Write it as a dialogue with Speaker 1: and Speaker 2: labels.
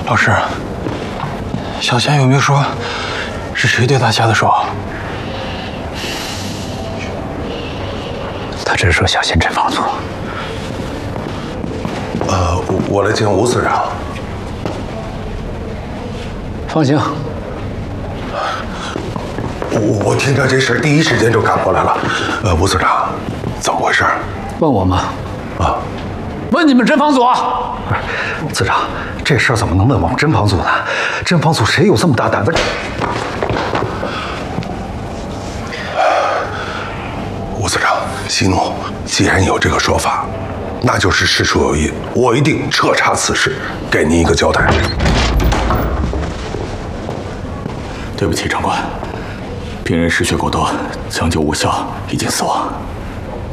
Speaker 1: 老师，小贤有没有说是谁对他下的手？
Speaker 2: 他只是说小贤真房主。
Speaker 3: 我来见吴司长。
Speaker 2: 放行。
Speaker 3: 我听着这事儿，第一时间就赶过来了。吴司长，怎么回事？
Speaker 2: 问我吗？
Speaker 3: 啊，
Speaker 2: 问你们真房组。
Speaker 4: 司长，这事儿怎么能问我们真房组呢？真房组谁有这么大胆子？
Speaker 3: 吴司长，息怒。既然有这个说法，那就是事出有因，我一定彻查此事，给您一个交代。
Speaker 5: 对不起，长官，病人失血过多，抢救无效，已经死亡。